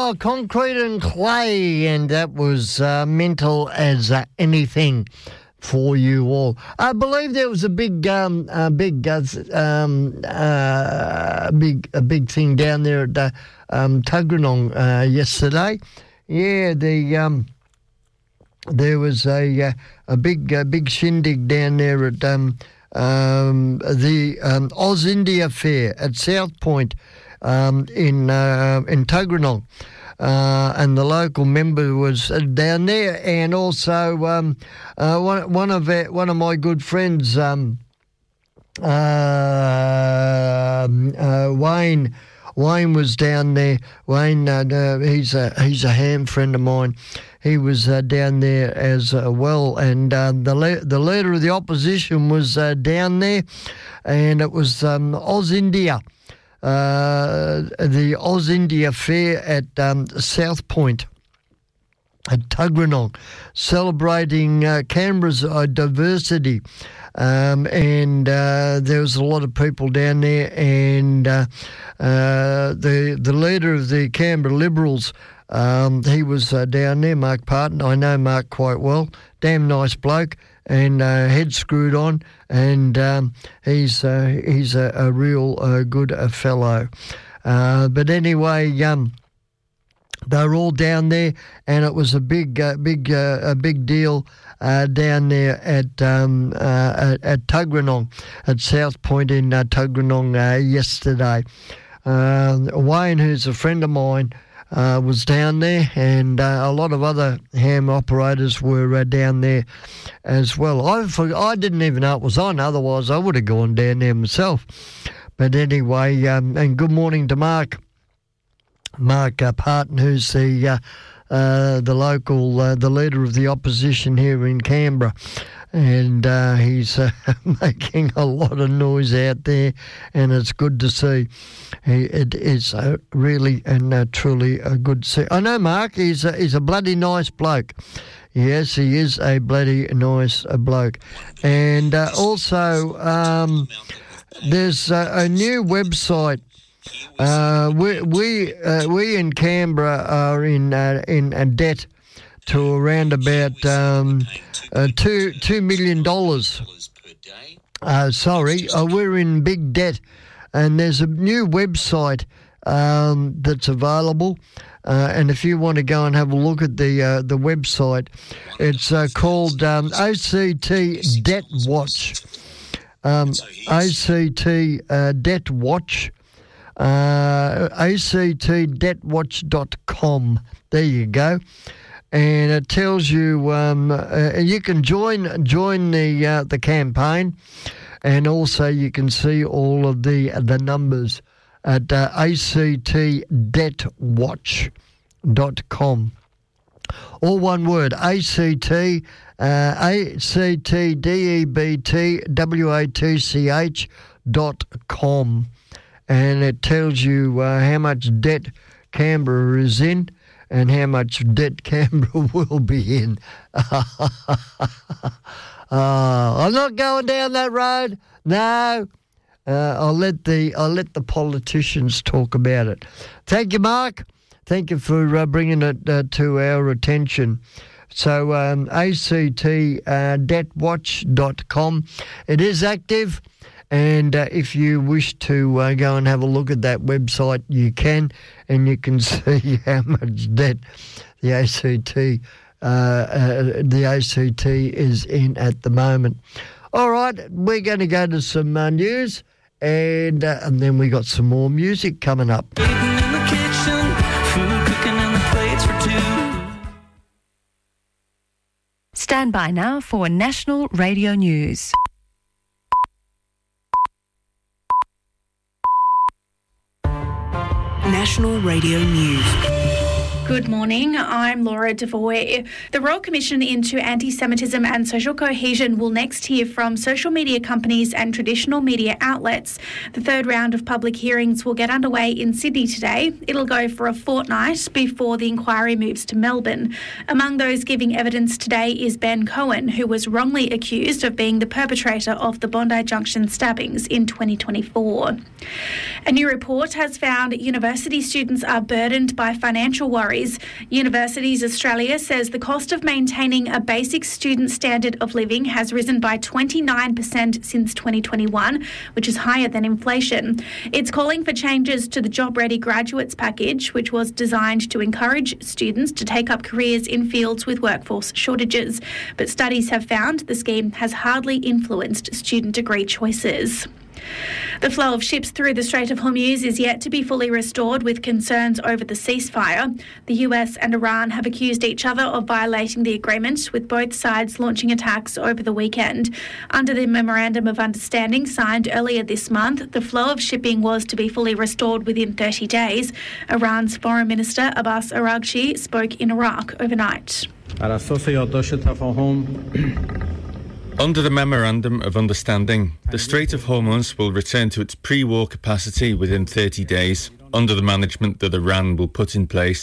Oh, Concrete and Clay, and that was Mental as Anything for you all. I believe there was a big thing down there at Tuggeranong yesterday. Yeah, there was a big shindig down there at the Oz India Fair at South Point in Tuggeranong. And the local member was down there, and also one of my good friends, Wayne. Wayne was down there. Wayne, he's a ham friend of mine. He was down there as well, and the leader of the opposition was down there, and it was Oz India. The Oz India Fair at South Point at Tuggeranong, celebrating Canberra's diversity. And there was a lot of people down there, and the leader of the Canberra Liberals, he was down there, Mark Parton. I know Mark quite well. Damn nice bloke, and head screwed on, and he's a real good fellow. But anyway, they were all down there, and it was a big deal down there at Tuggeranong, at South Point in Tuggeranong yesterday. Wayne, who's a friend of mine, was down there, and a lot of other ham operators were down there as well. I didn't even know it was on, otherwise I would have gone down there myself. But anyway, and good morning to Mark Parton, who's the local, the leader of the opposition here in Canberra. And he's making a lot of noise out there, and it's good to see. It is really and truly good to see. I know Mark, he's a bloody nice bloke. Yes, he is a bloody nice bloke. And also, there's a new website. We in Canberra are in debt to around about $2 million. We're in big debt, and there's a new website that's available. And if you want to go and have a look at the website, it's called ACT Debt Watch. ACT Debt Watch. actdebtwatch.com. There you go. And it tells you you can join the campaign, and also you can see all of the numbers at actdebtwatch.com. All one word, actdebtwatch.com. And it tells you how much debt Canberra is in and how much debt Canberra will be in. I'm not going down that road. No, I'll let the politicians talk about it. Thank you, Mark. Thank you for bringing it to our attention. So actdebtwatch.com. It is active. And if you wish to go and have a look at that website, you can, and you can see how much debt the ACT is in at the moment. All right, we're going to go to some news, and then we got some more music coming up. In the kitchen, food cooking and the plates for two. Stand by now for National Radio News. National Radio News. Good morning, I'm Laura Devoy. The Royal Commission into Anti-Semitism and Social Cohesion will next hear from social media companies and traditional media outlets. The third round of public hearings will get underway in Sydney today. It'll go for a fortnight before the inquiry moves to Melbourne. Among those giving evidence today is Ben Cohen, who was wrongly accused of being the perpetrator of the Bondi Junction stabbings in 2024. A new report has found university students are burdened by financial worries. Universities Australia says the cost of maintaining a basic student standard of living has risen by 29% since 2021, which is higher than inflation. It's calling for changes to the Job Ready Graduates package, which was designed to encourage students to take up careers in fields with workforce shortages. But studies have found the scheme has hardly influenced student degree choices. The flow of ships through the Strait of Hormuz is yet to be fully restored, with concerns over the ceasefire. The US and Iran have accused each other of violating the agreement, with both sides launching attacks over the weekend. Under the Memorandum of Understanding signed earlier this month, the flow of shipping was to be fully restored within 30 days. Iran's Foreign Minister Abbas Araghchi spoke in Iraq overnight. Under the Memorandum of Understanding, the Strait of Hormuz will return to its pre-war capacity within 30 days, under the management that Iran will put in place.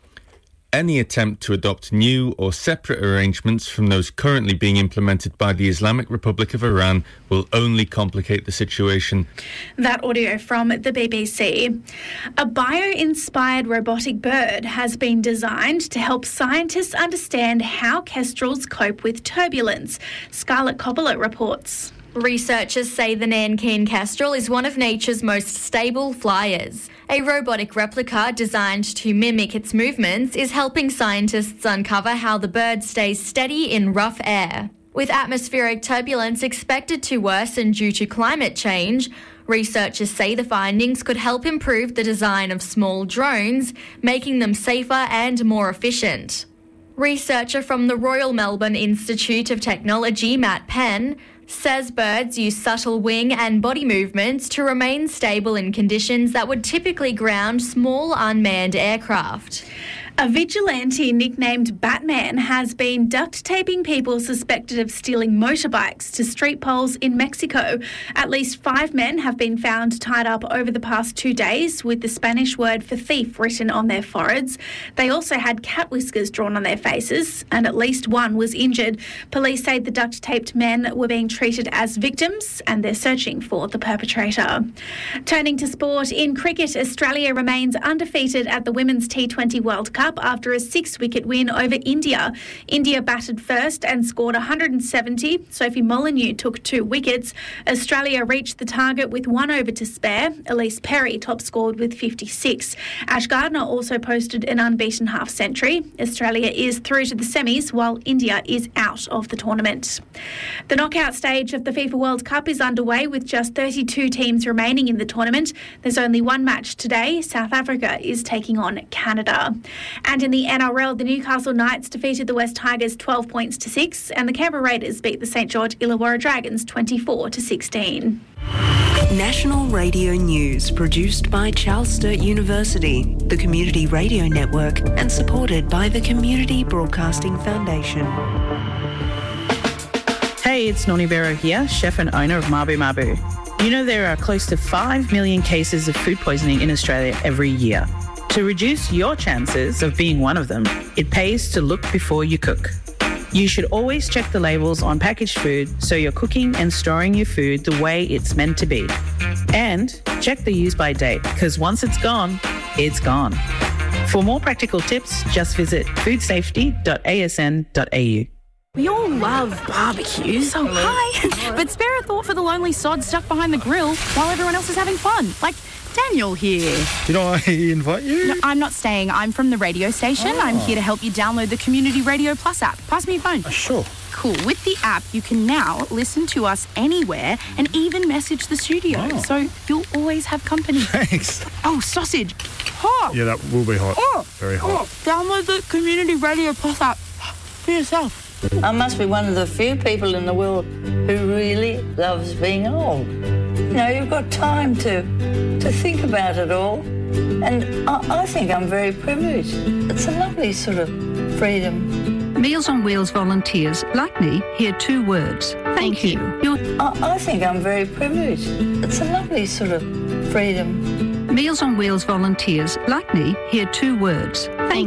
Any attempt to adopt new or separate arrangements from those currently being implemented by the Islamic Republic of Iran will only complicate the situation. That audio from the BBC. A bio-inspired robotic bird has been designed to help scientists understand how kestrels cope with turbulence. Scarlett Coppola reports. Researchers say the Nankeen kestrel is one of nature's most stable flyers. A robotic replica designed to mimic its movements is helping scientists uncover how the bird stays steady in rough air. With atmospheric turbulence expected to worsen due to climate change, researchers say the findings could help improve the design of small drones, making them safer and more efficient. Researcher from the Royal Melbourne Institute of Technology, Matt Penn, says birds use subtle wing and body movements to remain stable in conditions that would typically ground small unmanned aircraft. A vigilante nicknamed Batman has been duct taping people suspected of stealing motorbikes to street poles in Mexico. At least 5 men have been found tied up over the past 2 days with the Spanish word for thief written on their foreheads. They also had cat whiskers drawn on their faces, and at least one was injured. Police say the duct taped men were being treated as victims and they're searching for the perpetrator. Turning to sport, in cricket, Australia remains undefeated at the Women's T20 World Cup after a 6-wicket win over India. India batted first and scored 170. Sophie Molyneux took 2 wickets. Australia reached the target with 1 over to spare. Elise Perry top scored with 56. Ash Gardner also posted an unbeaten half-century. Australia is through to the semis while India is out of the tournament. The knockout stage of the FIFA World Cup is underway with just 32 teams remaining in the tournament. There's only one match today. South Africa is taking on Canada. And in the NRL, the Newcastle Knights defeated the West Tigers 12 points to 6, and the Canberra Raiders beat the St George Illawarra Dragons 24 to 16. National Radio News, produced by Charles Sturt University, the Community Radio Network, and supported by the Community Broadcasting Foundation. Hey, it's Noni Vero here, chef and owner of Mabu Mabu. You know there are close to 5 million cases of food poisoning in Australia every year. To reduce your chances of being one of them, it pays to look before you cook. You should always check the labels on packaged food so you're cooking and storing your food the way it's meant to be. And check the use-by date, because once it's gone, it's gone. For more practical tips, just visit foodsafety.asn.au. We all love barbecues. Oh, hi. But spare a thought for the lonely sod stuck behind the grill while everyone else is having fun. Like Daniel here. Did I invite you? No, I'm not staying. I'm from the radio station. Oh. I'm here to help you download the Community Radio Plus app. Pass me your phone. Sure. Cool. With the app, you can now listen to us anywhere and even message the studio. Oh. So you'll always have company. Thanks. Oh, sausage. Hot. Yeah, that will be hot. Oh. Very hot. Download the Community Radio Plus app for yourself. I must be one of the few people in the world who really loves being old. You know, you've got time to think about it all. And I think I'm very privileged. It's a lovely sort of freedom. Meals on Wheels volunteers like me hear 2 words. Thank you. I think I'm very privileged. It's a lovely sort of freedom. Meals on Wheels volunteers like me hear 2 words. Thank